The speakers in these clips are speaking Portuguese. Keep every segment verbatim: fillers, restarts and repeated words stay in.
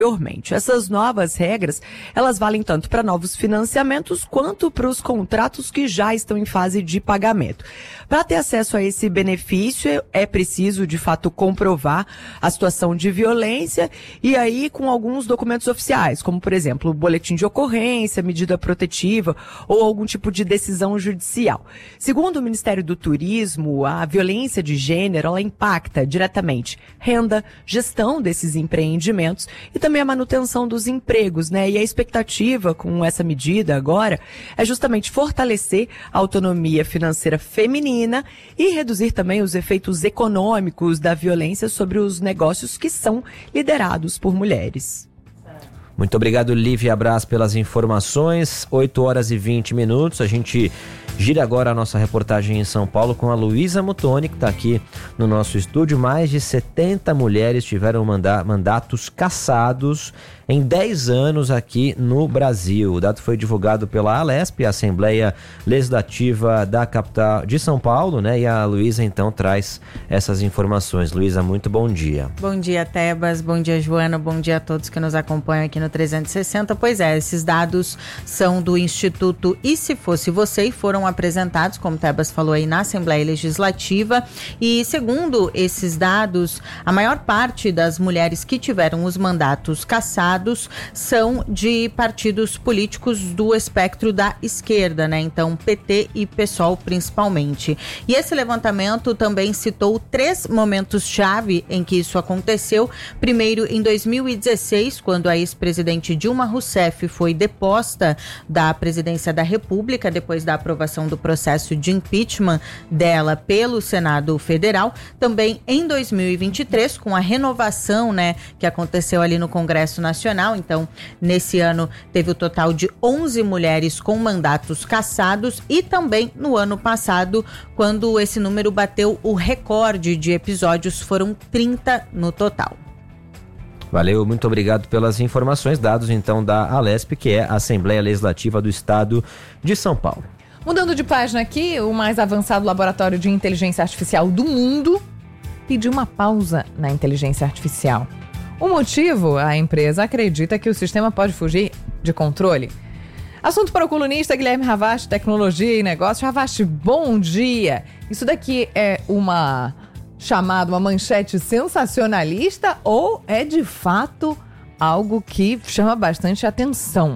anteriormente. Essas novas regras, elas valem tanto para novos financiamentos quanto para os contratos que já estão em fase de pagamento. Para ter acesso a esse benefício, é preciso, de fato, comprovar a situação de violência e aí com alguns documentos oficiais, como, por exemplo, o boletim de ocorrência, medida protetiva ou algum tipo de decisão judicial. Segundo o Ministério do Turismo, a violência de gênero, ela impacta diretamente renda, gestão desses empreendimentos e também a manutenção dos empregos, né? E a expectativa com essa medida agora é justamente fortalecer a autonomia financeira feminina e reduzir também os efeitos econômicos da violência sobre os negócios que são liderados por mulheres. Muito obrigado, Lívia Braz, pelas informações. oito horas e vinte minutos. A gente gira agora a nossa reportagem em São Paulo com a Luísa Muttoni, que está aqui no nosso estúdio. Mais de setenta mulheres tiveram manda- mandatos cassados em dez anos aqui no Brasil. O dado foi divulgado pela Alesp, a Assembleia Legislativa da capital de São Paulo, né? E a Luísa, então, traz essas informações. Luísa, muito bom dia. Bom dia, Tebas. Bom dia, Joana. Bom dia a todos que nos acompanham aqui no trezentos e sessenta. Pois é, esses dados são do Instituto E Se Fosse Você e foram apresentados, como Tebas falou aí, na Assembleia Legislativa. E segundo esses dados, a maior parte das mulheres que tiveram os mandatos cassados são de partidos políticos do espectro da esquerda, né? Então, P T e PSOL principalmente. E esse levantamento também citou três momentos-chave em que isso aconteceu. Primeiro, em dois mil e dezesseis, quando a ex-presidente Dilma Rousseff foi deposta da presidência da República, depois da aprovação do processo de impeachment dela pelo Senado Federal. Também em dois mil e vinte e três, com a renovação, né, que aconteceu ali no Congresso Nacional. Então, nesse ano, teve o total de onze mulheres com mandatos cassados e também no ano passado, quando esse número bateu o recorde de episódios, foram trinta no total. Valeu, muito obrigado pelas informações, dados então da Alesp, que é a Assembleia Legislativa do Estado de São Paulo. Mudando de página aqui, o mais avançado laboratório de inteligência artificial do mundo pediu uma pausa na inteligência artificial. O motivo, a empresa acredita que o sistema pode fugir de controle. Assunto para o colunista Guilherme Ravast, Tecnologia e Negócios. Ravast, bom dia! Isso daqui é uma chamada, uma manchete sensacionalista ou é de fato algo que chama bastante atenção?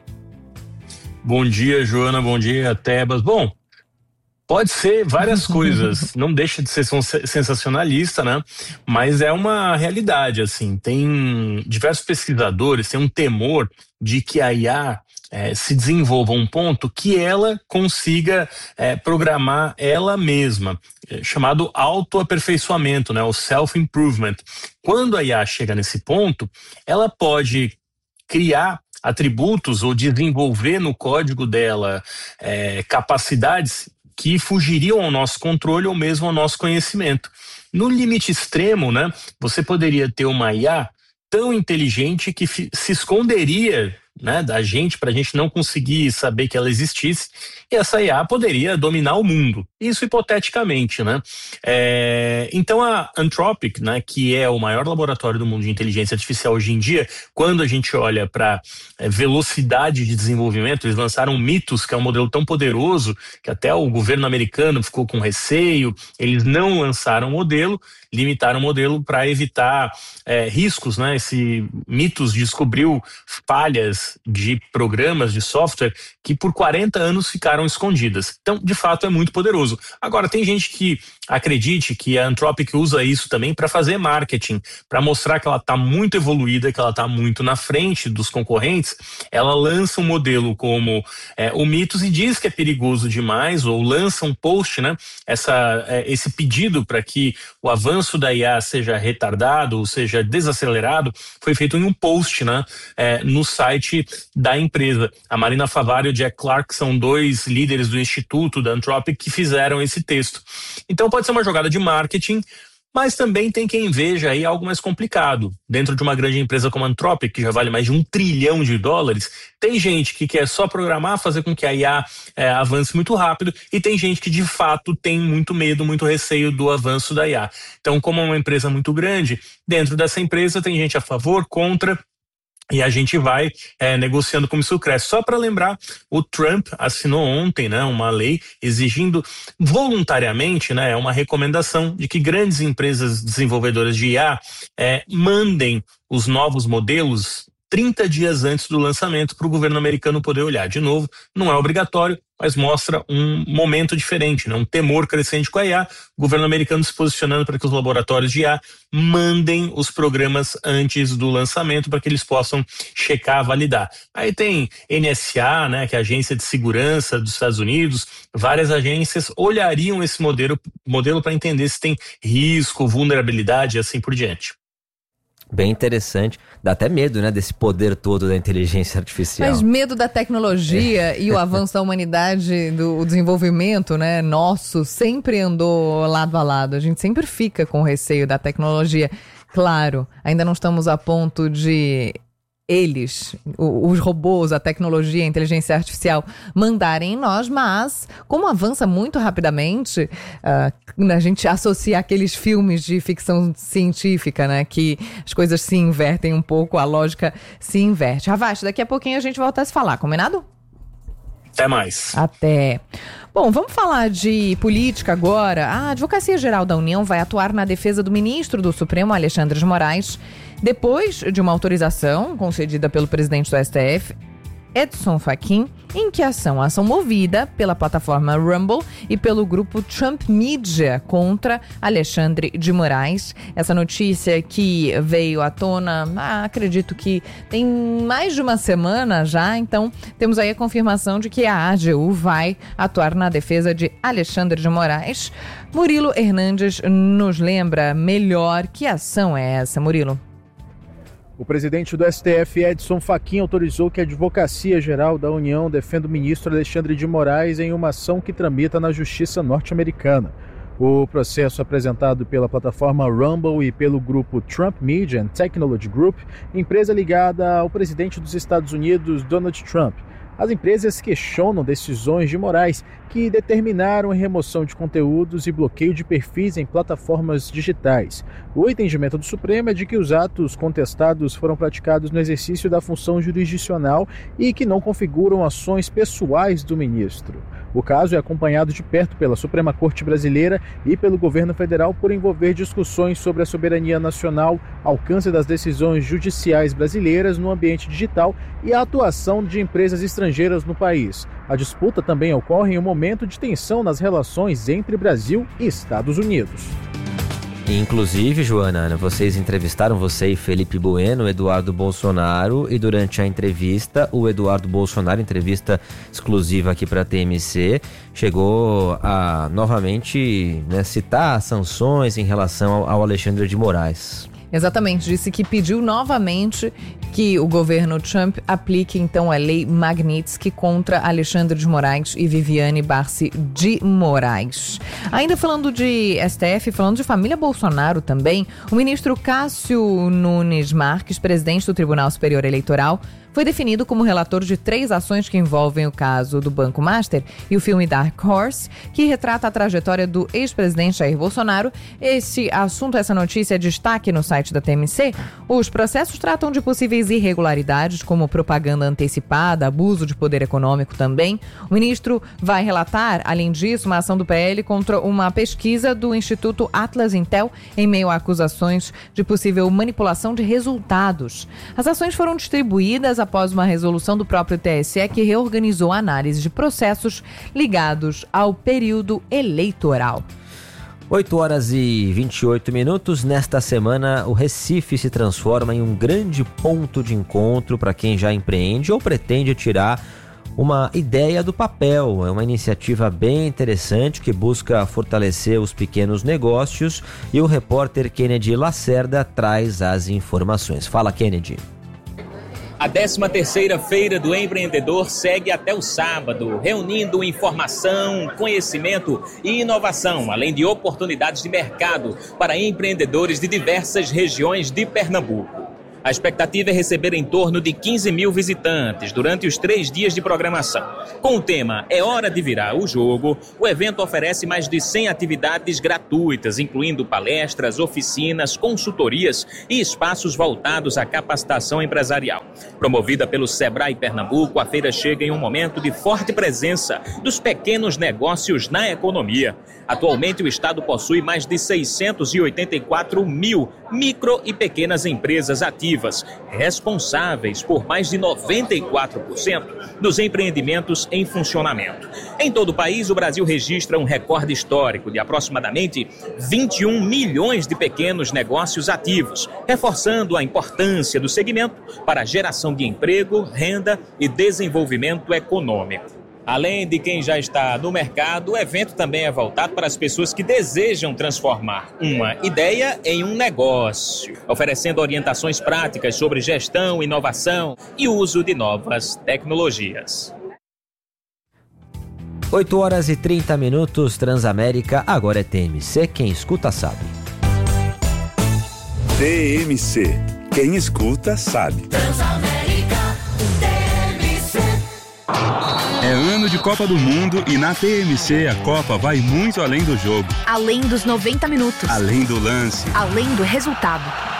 Bom dia, Joana, bom dia, Tebas. Bom, pode ser várias coisas, não deixa de ser sensacionalista, né? Mas é uma realidade, assim. Tem diversos pesquisadores, tem um temor de que a I A é, se desenvolva a um ponto que ela consiga é, programar ela mesma, é, chamado autoaperfeiçoamento, né? O self-improvement. Quando a I A chega nesse ponto, ela pode criar atributos ou desenvolver no código dela é, capacidades que fugiriam ao nosso controle ou mesmo ao nosso conhecimento. No limite extremo, né, você poderia ter uma I A tão inteligente que fi- se esconderia, né, da gente, para a gente não conseguir saber que ela existisse, e essa I A poderia dominar o mundo. Isso hipoteticamente, né? É, então a Anthropic, né, que é o maior laboratório do mundo de inteligência artificial hoje em dia, quando a gente olha para é, velocidade de desenvolvimento, eles lançaram o Mythos, que é um modelo tão poderoso que até o governo americano ficou com receio, eles não lançaram o modelo, limitaram o modelo para evitar é, riscos, né? Esse Mythos descobriu falhas de programas de software que por quarenta anos ficaram escondidas. Então, de fato, é muito poderoso. Agora, tem gente que acredite que a Anthropic usa isso também para fazer marketing, para mostrar que ela está muito evoluída, que ela está muito na frente dos concorrentes. Ela lança um modelo como é, o Mythos e diz que é perigoso demais, ou lança um post, né? Essa, é, esse pedido para que o avanço da I A seja retardado, ou seja, desacelerado, foi feito em um post, né? É, no site da empresa. A Marina Favari e o Jack Clark são dois líderes do instituto da Anthropic que fizeram esse texto. Então pode ser uma jogada de marketing, mas também tem quem veja aí algo mais complicado. Dentro de uma grande empresa como a Anthropic, que já vale mais de um trilhão de dólares, tem gente que quer só programar, fazer com que a I A é, avance muito rápido, e tem gente que de fato tem muito medo, muito receio do avanço da I A. Então, como é uma empresa muito grande, dentro dessa empresa tem gente a favor, contra. E a gente vai é, negociando como isso cresce. Só para lembrar, o Trump assinou ontem, né, uma lei exigindo voluntariamente, né, uma recomendação de que grandes empresas desenvolvedoras de I A é, mandem os novos modelos trinta dias antes do lançamento para o governo americano poder olhar. De novo, não é obrigatório, mas mostra um momento diferente, né? Um temor crescente com a I A, o governo americano se posicionando para que os laboratórios de I A mandem os programas antes do lançamento para que eles possam checar, validar. Aí tem N S A, né, que é a Agência de Segurança dos Estados Unidos, várias agências olhariam esse modelo, modelo para entender se tem risco, vulnerabilidade e assim por diante. Bem interessante. Dá até medo, né, desse poder todo da inteligência artificial. Mas medo da tecnologia é. e o avanço da humanidade, do desenvolvimento, né, nosso, sempre andou lado a lado. A gente sempre fica com receio da tecnologia. Claro, ainda não estamos a ponto de eles, os robôs, a tecnologia, a inteligência artificial mandarem em nós, mas como avança muito rapidamente, uh, a gente associa aqueles filmes de ficção científica, né, que as coisas se invertem um pouco, a lógica se inverte. Ravast, daqui a pouquinho a gente volta a se falar, combinado? Até mais. Até. Bom, vamos falar de política agora. A Advocacia Geral da União vai atuar na defesa do ministro do Supremo, Alexandre de Moraes, depois de uma autorização concedida pelo presidente do S T F, Edson Fachin, em que ação? A ação movida pela plataforma Rumble e pelo grupo Trump Media contra Alexandre de Moraes. Essa notícia que veio à tona, ah, acredito que tem mais de uma semana já, então temos aí a confirmação de que a A G U vai atuar na defesa de Alexandre de Moraes. Murilo Hernandes nos lembra melhor que ação é essa, Murilo? O presidente do S T F, Edson Fachin, autorizou que a Advocacia Geral da União defenda o ministro Alexandre de Moraes em uma ação que tramita na Justiça norte-americana. O processo apresentado pela plataforma Rumble e pelo grupo Trump Media and Technology Group, empresa ligada ao presidente dos Estados Unidos, Donald Trump. As empresas questionam decisões de Moraes que determinaram a remoção de conteúdos e bloqueio de perfis em plataformas digitais. O entendimento do Supremo é de que os atos contestados foram praticados no exercício da função jurisdicional e que não configuram ações pessoais do ministro. O caso é acompanhado de perto pela Suprema Corte Brasileira e pelo governo federal por envolver discussões sobre a soberania nacional, alcance das decisões judiciais brasileiras no ambiente digital e a atuação de empresas estrangeiras no país. A disputa também ocorre em um momento de tensão nas relações entre Brasil e Estados Unidos. Inclusive, Joana, vocês entrevistaram, você e Felipe Bueno, Eduardo Bolsonaro, e durante a entrevista, o Eduardo Bolsonaro, entrevista exclusiva aqui para a T M C, chegou a novamente, né, citar sanções em relação ao, ao Alexandre de Moraes. Exatamente, disse que pediu novamente que o governo Trump aplique então a lei Magnitsky contra Alexandre de Moraes e Viviane Barci de Moraes. Ainda falando de S T F, falando de família Bolsonaro também, o ministro Cássio Nunes Marques, presidente do Tribunal Superior Eleitoral, foi definido como relator de três ações que envolvem o caso do Banco Master e o filme Dark Horse, que retrata a trajetória do ex-presidente Jair Bolsonaro. Esse assunto, essa notícia é destaque no site da T M C. Os processos tratam de possíveis irregularidades, como propaganda antecipada, abuso de poder econômico também. O ministro vai relatar, além disso, uma ação do P L contra uma pesquisa do Instituto Atlas Intel em meio a acusações de possível manipulação de resultados. As ações foram distribuídas após uma resolução do próprio T S E que reorganizou a análise de processos ligados ao período eleitoral. oito horas e vinte e oito minutos. Nesta semana, o Recife se transforma em um grande ponto de encontro para quem já empreende ou pretende tirar uma ideia do papel. É uma iniciativa bem interessante que busca fortalecer os pequenos negócios e o repórter Kennedy Lacerda traz as informações. Fala, Kennedy. A décima terceira Feira do Empreendedor segue até o sábado, reunindo informação, conhecimento e inovação, além de oportunidades de mercado para empreendedores de diversas regiões de Pernambuco. A expectativa é receber em torno de quinze mil visitantes durante os três dias de programação. Com o tema É Hora de Virar o Jogo, o evento oferece mais de cem atividades gratuitas, incluindo palestras, oficinas, consultorias e espaços voltados à capacitação empresarial. Promovida pelo Sebrae Pernambuco, a feira chega em um momento de forte presença dos pequenos negócios na economia. Atualmente, o estado possui mais de seiscentos e oitenta e quatro mil micro e pequenas empresas ativas, responsáveis por mais de noventa e quatro por cento dos empreendimentos em funcionamento. Em todo o país, o Brasil registra um recorde histórico de aproximadamente vinte e um milhões de pequenos negócios ativos, reforçando a importância do segmento para a geração de emprego, renda e desenvolvimento econômico. Além de quem já está no mercado, o evento também é voltado para as pessoas que desejam transformar uma ideia em um negócio, oferecendo orientações práticas sobre gestão, inovação e uso de novas tecnologias. oito horas e trinta minutos, Transamérica, agora é T M C, quem escuta sabe. T M C, quem escuta sabe. Transamérica, T M C. É ano de Copa do Mundo e na T M C a Copa vai muito além do jogo. Além dos noventa minutos. Além do lance. Além do resultado.